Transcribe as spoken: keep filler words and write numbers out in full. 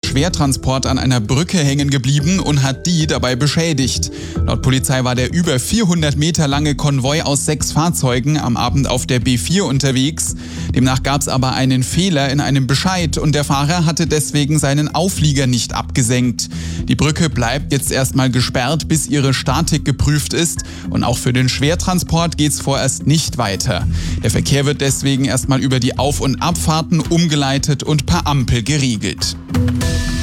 Schwertransport an einer Brücke hängen geblieben und hat die dabei beschädigt. Laut Polizei war der über vierhundert Meter lange Konvoi aus sechs Fahrzeugen am Abend auf der B vier unterwegs. Demnach gab es aber einen Fehler in einem Bescheid und der Fahrer hatte deswegen seinen Auflieger nicht abgesenkt. Die Brücke bleibt jetzt erstmal gesperrt, bis ihre Statik geprüft ist und auch für den Schwertransport geht es vorerst nicht weiter. Der Verkehr wird deswegen erstmal über die Auf- und Abfahrten umgeleitet und per Ampel geriegelt.